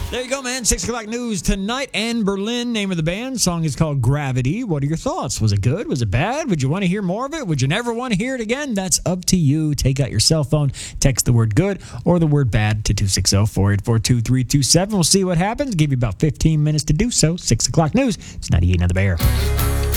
There you go, man. 6 o'clock news tonight. Anne Berlin, name of the band. Song is called Gravity. What are your thoughts? Was it good? Was it bad? Would you want to hear more of it? Would you never want to hear it again? That's up to you. Take out your cell phone, text the word good or the word bad to 260-484-2327. We'll see what happens. Give you about 15 minutes to do so. 6 o'clock news. It's 98 on the Bear.